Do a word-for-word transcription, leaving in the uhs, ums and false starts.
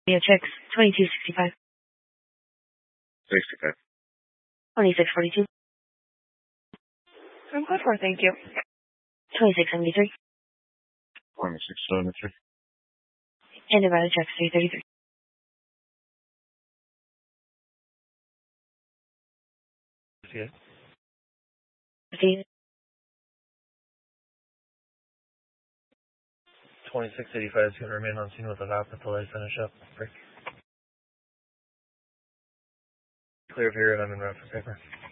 Yeah, checks. twenty-two sixty-five. sixty-five. twenty-six forty-two. I'm good for, thank you. twenty-six seventy-three. twenty-six seventy-three. And Nevada checks three thirty-three. Yeah. fifteen. twenty-six eighty-five is going to remain on scene with a valve until they finish up. Break. Clear period, I'm in route for paper.